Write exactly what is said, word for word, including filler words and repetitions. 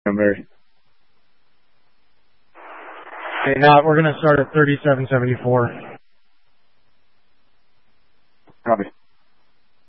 number. Okay, now we're going to start at thirty-seven seventy-four.